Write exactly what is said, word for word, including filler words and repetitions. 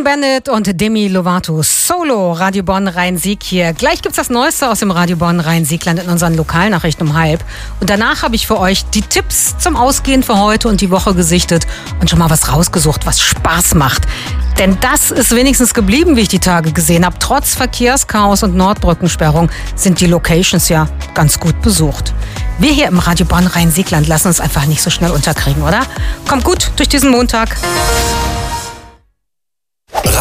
Bennett und Demi Lovato. Solo, Radio Bonn Rhein-Sieg hier. Gleich gibt's das Neueste aus dem Radio Bonn Rhein-Siegland in unseren Lokalnachrichten um halb. Und danach habe ich für euch die Tipps zum Ausgehen für heute und die Woche gesichtet und schon mal was rausgesucht, was Spaß macht. Denn das ist wenigstens geblieben, wie ich die Tage gesehen habe. Trotz Verkehrschaos und Nordbrückensperrung sind die Locations ja ganz gut besucht. Wir hier im Radio Bonn Rhein-Siegland lassen uns einfach nicht so schnell unterkriegen, oder? Kommt gut durch diesen Montag.